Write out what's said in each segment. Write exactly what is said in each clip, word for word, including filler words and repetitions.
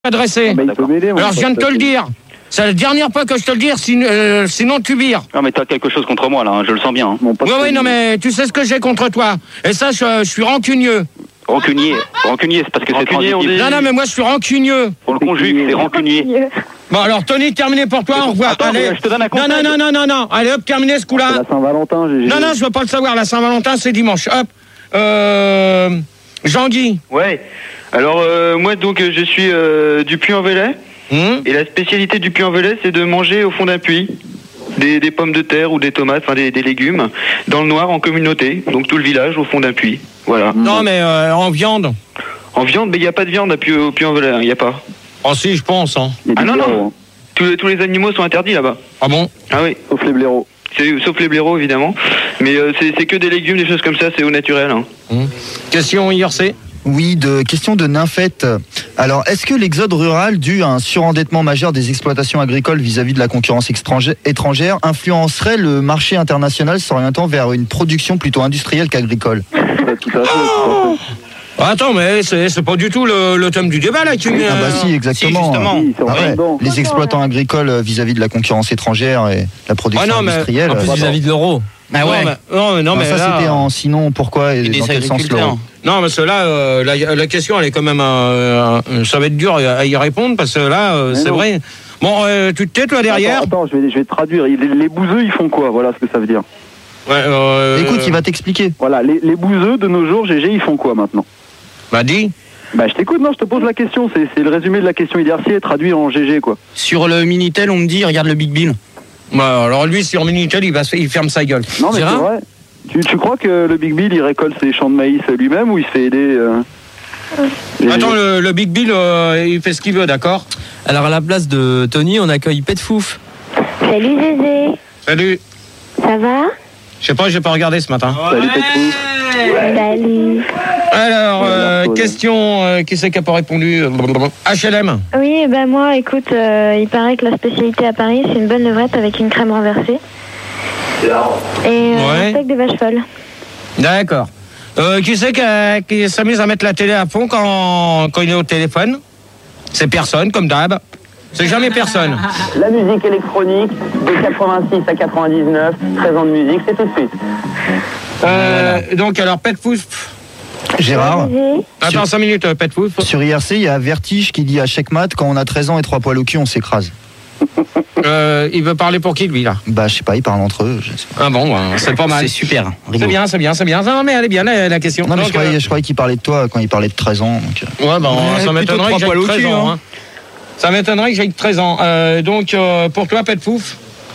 adressé. Bah, il peut m'aider, moi, Alors je viens de te le dire. C'est la dernière fois que je te le dis, sinon, euh, sinon tu vires. Non mais t'as quelque chose contre moi là, hein, je le sens bien. Hein. Oui, oui, non mais tu sais ce que j'ai contre toi. Et ça, je, je suis rancunieux. Rancunier, rancunier, c'est parce que c'est transitif. Dit... Non, non, mais moi je suis rancunieux. On le conjugue, c'est rancunier. Bon alors Tony, terminé pour toi, au revoir. Attends, allez. je te donne un conseil. Non, non, non, non, non, non. Allez hop, terminé ce coup-là. C'est la Saint-Valentin, j'ai... Non, non, je veux pas le savoir, la Saint-Valentin c'est dimanche. Hop. Euh... Jean-Guy. Ouais. Alors euh, moi donc je suis euh, du Puy-en-Velay. Mmh. Et la spécialité du Puy-en-Velay, c'est de manger au fond d'un puits des, des pommes de terre ou des tomates, enfin des, des légumes, dans le noir en communauté. Donc tout le village au fond d'un puits. Voilà. Non mais euh, en viande. En viande, mais il n'y a pas de viande à Puy, au Puy-en-Velay, il n'y a pas. Oh si, je pense. Hein. Ah non, non. Tous, tous les animaux sont interdits là-bas. Ah bon? Ah oui. Sauf les blaireaux. Sauf les blaireaux évidemment. Mais euh, c'est que des légumes, des choses comme ça, c'est au naturel. Hein. Mmh. Question I R C. Oui, de question de Nymphette. Alors, est-ce que l'exode rural dû à un surendettement majeur des exploitations agricoles vis-à-vis de la concurrence étrangère influencerait le marché international s'orientant vers une production plutôt industrielle qu'agricole? Tout à fait. Oh Attends, mais c'est pas du tout le, le thème du débat là. Qui... Ah bah si, exactement. Si, ah ouais. Les exploitants agricoles vis-à-vis de la concurrence étrangère et la production ah non, mais... industrielle. En plus vis-à-vis de l'euro. Ah ouais. Non, mais, non, mais, non, mais ça là... c'était en sinon pourquoi et, et dans quel sens l'euro? Non, parce que là, euh, la, la question, elle est quand même, euh, euh, ça va être dur à y répondre parce que là, euh, c'est vrai. Bon, euh, tu te tais toi derrière? Attends, attends je, vais, je vais te traduire. Les, les bouseux, ils font quoi? Voilà ce que ça veut dire. Ouais, euh... Écoute, il va t'expliquer. Voilà, les, les bouseux de nos jours, G G, ils font quoi maintenant? Bah dis. Bah je t'écoute, non, je te pose la question. C'est le résumé de la question I R C traduit en G G, quoi. Sur le Minitel, on me dit, regarde le Big Bill. Bah alors lui, sur Minitel, il, va, il ferme sa gueule. Non, mais c'est vrai. Tu, tu crois que le Big Bill, il récolte ses champs de maïs lui-même ou il se fait aider euh... Attends, le, le Big Bill, euh, il fait ce qu'il veut, d'accord? Alors à la place de Tony, on accueille Pet Fouf. Salut Zézé. Salut. Ça va? Je sais pas, j'ai pas regardé ce matin. Salut Pet Fouf. Salut. Alors, euh, question, euh, qui c'est qui n'a pas répondu? H L M. Oui, ben moi, écoute, euh, il paraît que la spécialité à Paris, c'est une bonne levrette avec une crème renversée. Et euh, ouais. un steak de vache folle. D'accord. Euh, qui c'est qui, qui s'amuse à mettre la télé à fond quand, quand il est au téléphone? C'est personne, comme d'hab. C'est jamais personne. La musique électronique, de quatre-vingt-six à quatre-vingt-dix-neuf, treize ans de musique, c'est tout de suite. Euh, donc, alors, Pet Fouf. Gérard. Attends, cinq minutes, euh, Pet Fouf. Sur I R C, il y a Vertige qui dit à Checkmat, quand on a treize ans et trois poils au cul, on s'écrase. Euh, il veut parler pour qui, lui, là? Bah, je sais pas, ils parlent entre eux. Je sais pas. Ah bon, bah, c'est pas mal. C'est super. C'est bien, c'est bien, c'est bien. Non, mais elle est bien, la, la question. Non, mais donc, je croyais, euh... je croyais qu'il parlait de toi quand il parlait de treize ans. Donc... Ouais, bah, ouais, ça m'étonnerait que j'ai treize ans. Hein. Hein. Ça m'étonnerait que j'ai treize ans. Euh, donc, euh, pour toi, Pet Fouf?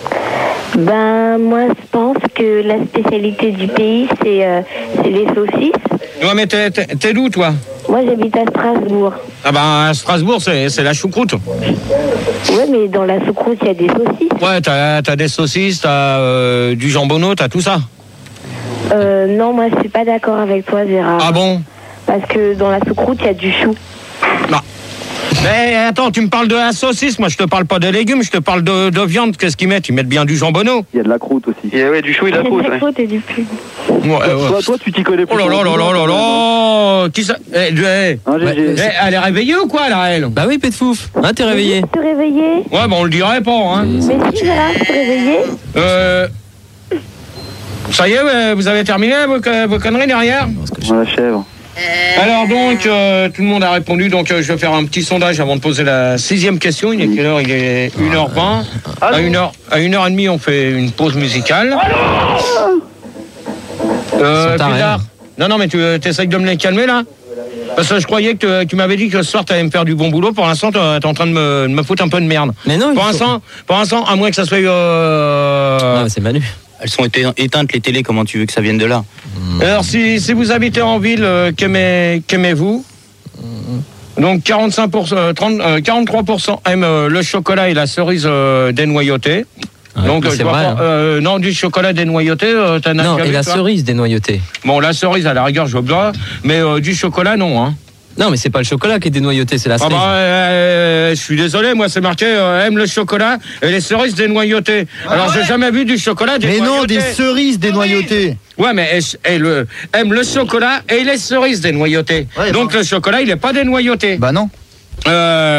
Ben, moi, je pense que la spécialité du pays, c'est euh, les saucisses. Ouais, mais t'es d'où, toi? Moi, j'habite à Strasbourg. Ah ben, à Strasbourg, c'est la choucroute. Ouais, mais dans la choucroute, il y a des saucisses. Ouais, t'as as des saucisses, t'as euh, du jambonneau, t'as tout ça. Euh, non, moi, je suis pas d'accord avec toi, Gérard. Ah bon? Parce que dans la choucroute, il y a du chou. Non. Mais attends, tu me parles de la saucisse, moi je te parle pas de légumes, je te parle de, de viande. Qu'est-ce qu'ils mettent? Ils mettent bien du jambonneau. Il y a de la croûte aussi. Il y a ouais, du chou et de la croûte. Il y a de la croûte ouais. et du pub. Ouais, ouais. Toi, toi, tu t'y connais plus. Oh là là là là là là. Qui ça? Eh, eh, hein, bah, eh, elle est réveillée ou quoi là, elle? Bah oui, Pet Fouf. Hein, t'es réveillé? Tu es réveillé? Ouais, bah on le dirait pas, hein. Mais si, Gérard, tu es réveillé? Euh. Ça y est, vous avez terminé vos, vos conneries derrière? La chèvre. Alors donc, euh, tout le monde a répondu, donc euh, je vais faire un petit sondage avant de poser la sixième question. Il est quelle heure? Il est une heure vingt. À une heure, à une heure trente, on fait une pause musicale. Euh, plus tard. Non, non, mais tu essayes de me les calmer là? Parce que je croyais que tu, tu m'avais dit que ce soir tu allais me faire du bon boulot. Pour l'instant, tu es en train de me, de me foutre un peu de merde. Mais non, pour l'instant, pour l'instant, à moins que ça soit... Euh... Ah, c'est Manu. Elles sont éteintes les télés, comment tu veux que ça vienne de là? Alors si, si vous habitez en ville, euh, qu'aimez-vous? Donc quarante-cinq pour cent, trente, euh, quarante-trois pour cent aiment euh, le chocolat et la cerise euh, dénoyautée. Ouais, donc c'est vrai. Hein. Euh, non, du chocolat dénoyauté, euh, t'en as Non, et la toi cerise dénoyautée. Bon, la cerise à la rigueur, je veux bien, mais euh, du chocolat non, hein. Non, mais c'est pas le chocolat qui est dénoyauté, c'est la cerise. Ah bah, euh, je suis désolé, moi c'est marqué euh, aime le chocolat et les cerises dénoyautées. Alors j'ai jamais vu du chocolat dénoyauté. Mais non, des cerises dénoyautées. Ouais, mais elle, elle, le, aime le chocolat et les cerises dénoyautées. Ouais, donc non. Le chocolat, il est pas dénoyauté. Bah non. Euh...